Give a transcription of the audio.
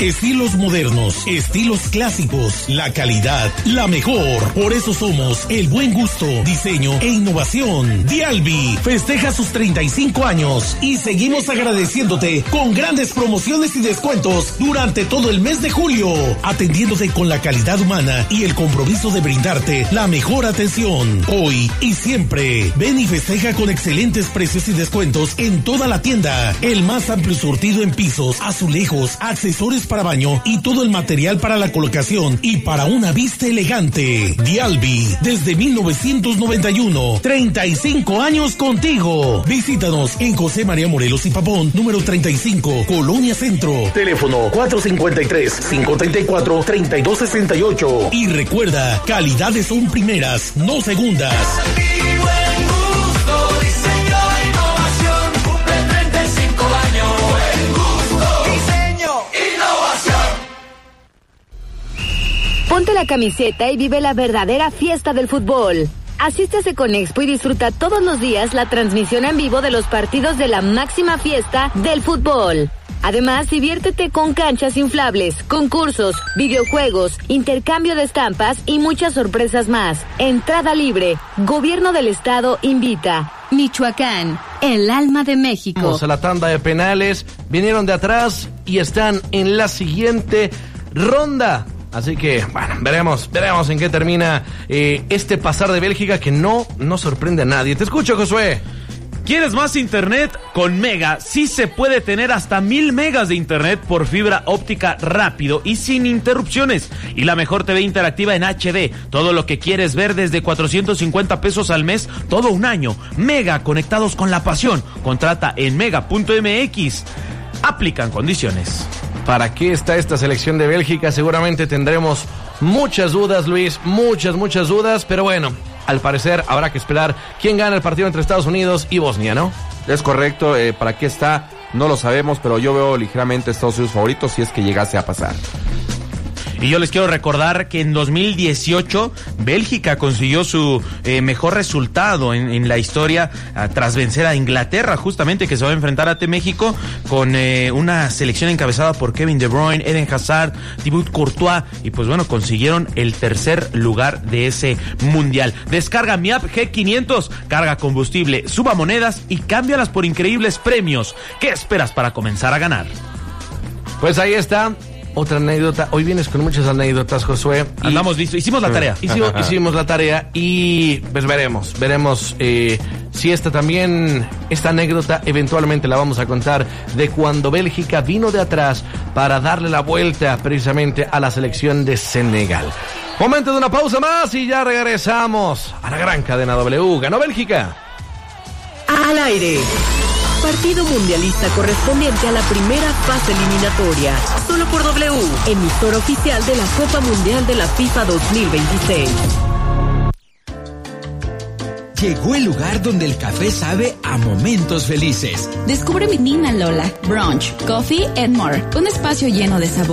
Estilos modernos, estilos clásicos, la calidad, la mejor. Por eso somos el buen gusto, diseño e innovación. Dialbi festeja sus 35 años y seguimos agradeciéndote con grandes promociones y descuentos durante todo el mes de julio, atendiéndote con la calidad humana y el compromiso de brindarte la mejor atención. Hoy y siempre, ven y festeja con excelentes precios y descuentos en toda la tienda. El más amplio surtido en pisos, azulejos, accesorios para baño y todo el material para la colocación y para una vista elegante. Dialbi, desde 1991, 35 años contigo. Visítanos en José María Morelos y Pavón, número 35, Colonia Centro. Teléfono 453-534-3268. Y recuerda, calidades son primeras, no segundas. Ponte la camiseta y vive la verdadera fiesta del fútbol. Asiste a Seconexpo y disfruta todos los días la transmisión en vivo de los partidos de la máxima fiesta del fútbol. Además, diviértete con canchas inflables, concursos, videojuegos, intercambio de estampas y muchas sorpresas más. Entrada libre. Gobierno del Estado invita. Michoacán, el alma de México. Vamos a la tanda de penales. Vinieron de atrás y están en la siguiente ronda. Así que, bueno, veremos en qué termina este pasar de Bélgica que no sorprende a nadie. Te escucho, Josué. ¿Quieres más internet? Con Mega sí se puede tener hasta 1000 megas de internet por fibra óptica rápido y sin interrupciones. Y la mejor TV interactiva en HD. Todo lo que quieres ver desde 450 pesos al mes, todo un año. Mega, conectados con la pasión. Contrata en mega.mx. Aplican condiciones. ¿Para qué está esta selección de Bélgica? Seguramente tendremos muchas dudas, Luis, muchas dudas, pero bueno, al parecer habrá que esperar quién gana el partido entre Estados Unidos y Bosnia, ¿no? Es correcto, ¿para qué está? No lo sabemos, pero yo veo ligeramente Estados Unidos favoritos si es que llegase a pasar. Y yo les quiero recordar que en 2018 Bélgica consiguió su mejor resultado en la historia tras vencer a Inglaterra, justamente, que se va a enfrentar a México con una selección encabezada por Kevin De Bruyne, Eden Hazard, Thibaut Courtois, y pues bueno, consiguieron el tercer lugar de ese mundial. Descarga mi app G500, carga combustible, suba monedas y cámbialas por increíbles premios. ¿Qué esperas para comenzar a ganar? Pues ahí está. Otra anécdota. Hoy vienes con muchas anécdotas, Josué. Andamos listos. Hicimos la tarea. Hicimos la tarea y pues veremos si esta anécdota eventualmente la vamos a contar de cuando Bélgica vino de atrás para darle la vuelta precisamente a la selección de Senegal. Momento de una pausa más y ya regresamos a la gran cadena W. Ganó Bélgica. Al aire. Partido mundialista correspondiente a la primera fase eliminatoria. Solo por W, emisor oficial de la Copa Mundial de la FIFA 2026. Llegó el lugar donde el café sabe a momentos felices. Descubre mi Nina Lola, brunch, coffee and more. Un espacio lleno de sabor.